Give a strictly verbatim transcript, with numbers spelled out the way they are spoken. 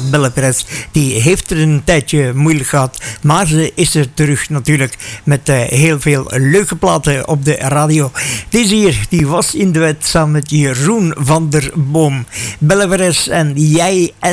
Belle Perez, die heeft er een tijdje moeilijk gehad, maar ze is er terug natuurlijk met uh, heel veel leuke platen op de radio. Deze hier, die was in duet samen met Jeroen van der Boom. Belle Perez en Jij en